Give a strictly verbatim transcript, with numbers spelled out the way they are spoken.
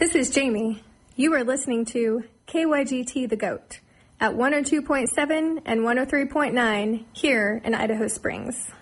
This is Jamie. You are listening to K Y G T The Goat at one oh two point seven and one oh three point nine here in Idaho Springs.